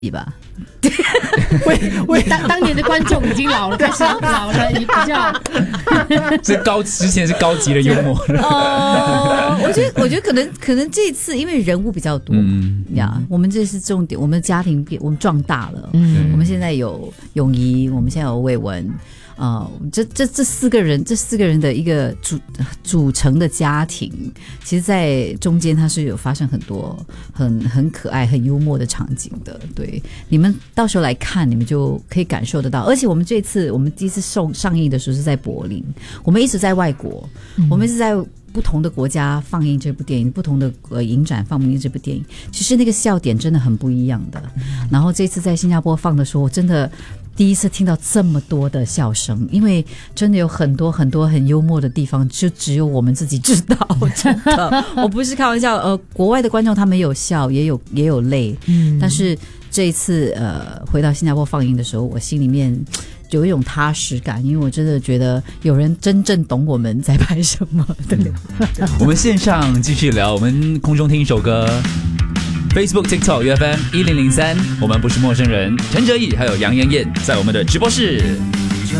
吧。 当年的观众已经老了，开始老了，也比较之前是高级的幽默。 我觉得可能这次因为人物比较多呀，我们这是重点，我们的家庭我们壮大了，我们现在有泳仪，我们现在有魏文。这四个人的一个组成的家庭，其实在中间它是有发生很多很可爱很幽默的场景的。对，你们到时候来看，你们就可以感受得到。而且我们第一次上映的时候是在柏林，我们一直在外国，我们一直在不同的国家放映这部电影，不同的影展放映这部电影，其实那个笑点真的很不一样的。然后这次在新加坡放的时候，我真的第一次听到这么多的笑声，因为真的有很多很多很幽默的地方，就只有我们自己知道。真的，我不是开玩笑。国外的观众他们有笑，也有泪，但是这一次回到新加坡放映的时候，我心里面有一种踏实感，因为我真的觉得有人真正懂我们在拍什么。对， 我们线上继续聊，我们空中听一首歌。Facebook、TikTok、UFM 1003，我们不是陌生人。陈哲艺还有杨妍妍在我们的直播室。